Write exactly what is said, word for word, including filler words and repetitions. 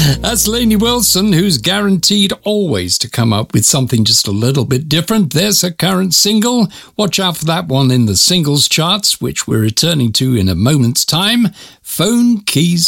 That's Lainey Wilson, who's guaranteed always to come up with something just a little bit different. There's her current single. Watch out for that one in the singles charts, which we're returning to in a moment's time. Phone Keys